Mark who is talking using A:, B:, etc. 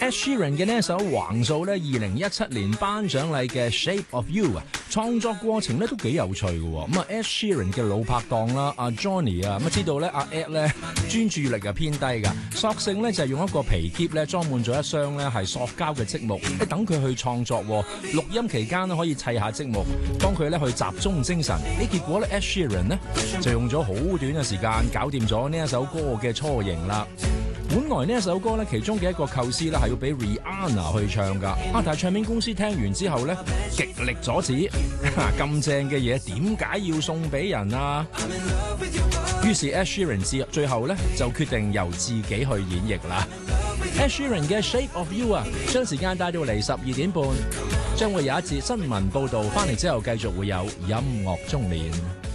A: Ed Sheeran 嘅呢一首橫掃咧2017年頒獎禮嘅 Shape of You 啊，創作過程咧都幾有趣嘅。咁啊 Ed Sheeran 嘅老拍檔啦，阿 Johnny 啊，咁知道咧阿 Ed 咧專注力係偏低㗎，索性咧就係用一個皮篋咧裝滿咗一箱咧係塑膠嘅積木，等佢去創作。錄音期間咧可以砌下積木，幫佢咧去集中精神。結果咧 Ed Sheeran 咧就用咗好短嘅時間搞掂咗呢一首歌嘅雛形啦。本來呢一首歌咧，其中嘅一個構思咧係要俾 Rihanna 去唱噶，但係唱片公司聽完之後咧極力阻止，咁正嘅嘢點解要送俾人啊？於是 Ed Sheeran 最後咧就決定由自己去演繹啦。Ed Sheeran 嘅 Shape of You 啊，將時間帶到嚟12點半，將會有一節新聞報導，翻嚟之後繼續會有音樂中年。